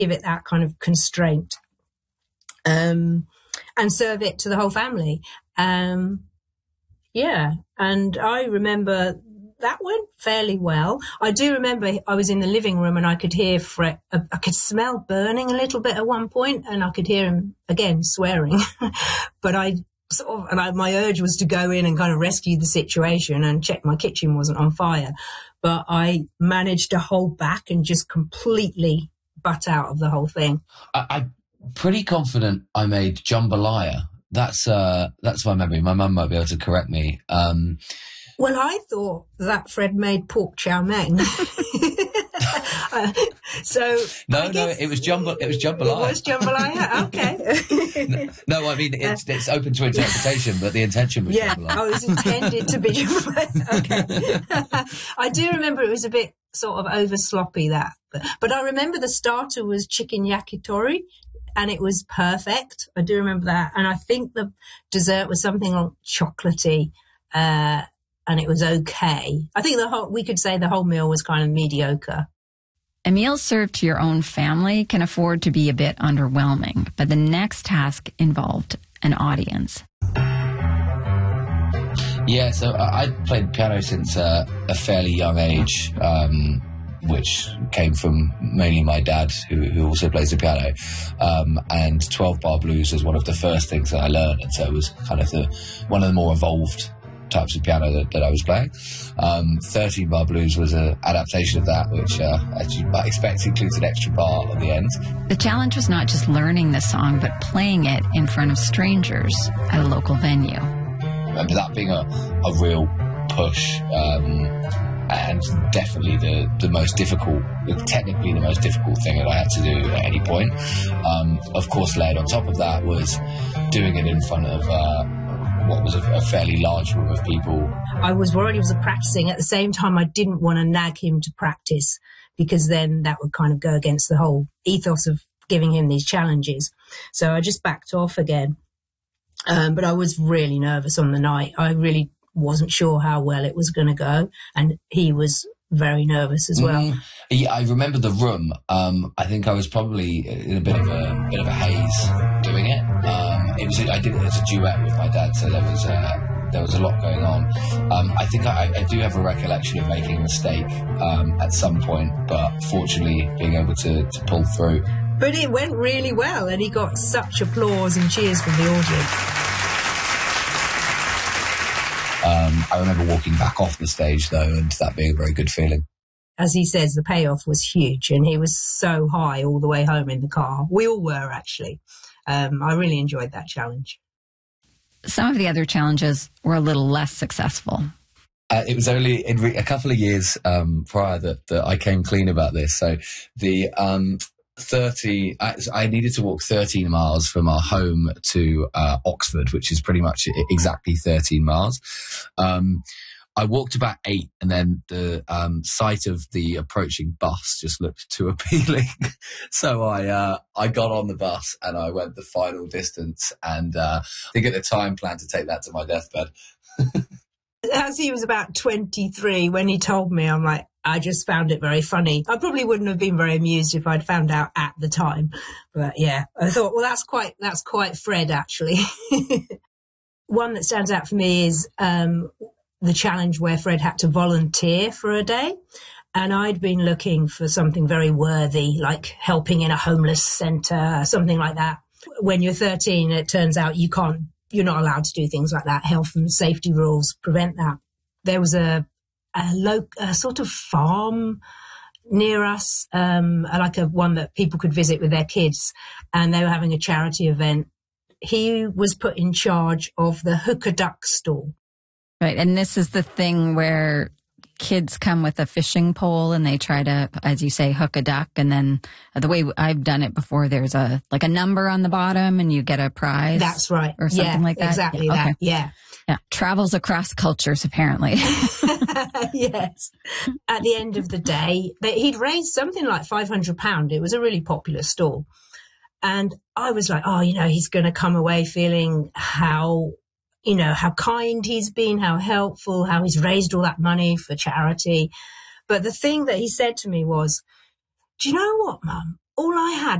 give it that kind of constraint, and serve it to the whole family. Yeah. And I remember that went fairly well. I do remember I was in the living room and I could hear I could smell burning a little bit at one point, and I could hear him again swearing. But my urge was to go in and kind of rescue the situation and check my kitchen wasn't on fire. But I managed to hold back and just completely butt out of the whole thing. I'm pretty confident I made jambalaya. That's my memory. My mum might be able to correct me. Well, I thought that Fred made pork chow mein. No, it was jambalaya. It was jambalaya. Okay. No, I mean it's open to interpretation, but the intention was jambalaya. Oh, it was intended to be jambalaya. Okay. I do remember it was a bit sort of over sloppy, that, but I remember the starter was chicken yakitori, and it was perfect. I do remember that, and I think the dessert was something like chocolatey. And it was okay. I think we could say the whole meal was kind of mediocre. A meal served to your own family can afford to be a bit underwhelming, but the next task involved an audience. Yeah, so I played piano since a fairly young age, which came from mainly my dad, who also plays the piano. And 12-bar blues was one of the first things that I learned, and so it was kind of one of the more evolved types of piano that I was playing. 13-bar blues was an adaptation of that, which, as you might expect, includes an extra bar at the end. The challenge was not just learning the song, but playing it in front of strangers at a local venue. I remember that being a real push, and definitely the most difficult, technically the most difficult thing that I had to do at any point. Of course, layered on top of that was doing it in front of what was a fairly large room of people. I was worried he was practicing. At the same time, I didn't want to nag him to practice, because then that would kind of go against the whole ethos of giving him these challenges. So I just backed off again. But I was really nervous on the night. I really wasn't sure how well it was going to go, and he was very nervous as well. Yeah, I remember the room. I think I was probably in a bit of a haze doing it. I did it as a duet with my dad, so there was a lot going on. I think I do have a recollection of making a mistake at some point, but fortunately being able to pull through. But it went really well, and he got such applause and cheers from the audience. I remember walking back off the stage, though, and that being a very good feeling. As he says, the payoff was huge, and he was so high all the way home in the car. We all were, actually. I really enjoyed that challenge. Some of the other challenges were a little less successful. It was only in a couple of years prior that I came clean about this. So the I needed to walk 13 miles from our home to Oxford, which is pretty much exactly 13 miles. I walked about 8, and then the sight of the approaching bus just looked too appealing. So I got on the bus and I went the final distance, and I think at the time planned to take that to my deathbed. As he was about 23, when he told me, I'm like, I just found it very funny. I probably wouldn't have been very amused if I'd found out at the time. But yeah, I thought, well, that's quite Fred, actually. One that stands out for me is the challenge where Fred had to volunteer for a day. And I'd been looking for something very worthy, like helping in a homeless centre, something like that. When you're 13, it turns out you're not allowed to do things like that. Health and safety rules prevent that. There was a sort of farm near us, like one that people could visit with their kids, and they were having a charity event. He was put in charge of the hook a duck stall. Right, and this is the thing where kids come with a fishing pole and they try to, as you say, hook a duck. And then the way I've done it before, there's a number on the bottom and you get a prize. That's right. Or something like that. Exactly that. Okay. Yeah. Yeah. Travels across cultures, apparently. Yes. At the end of the day, he'd raised something like £500. It was a really popular stall. And I was like, he's going to come away feeling how kind he's been, how helpful, how he's raised all that money for charity. But the thing that he said to me was, do you know what, Mum? all I had